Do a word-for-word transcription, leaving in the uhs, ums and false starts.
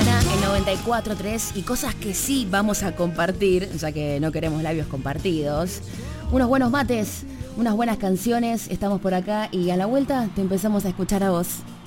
Suena en noventa y cuatro tres y cosas que sí vamos a compartir, ya que no queremos labios compartidos. Unos buenos mates, unas buenas canciones, estamos por acá y a la vuelta te empezamos a escuchar a vos.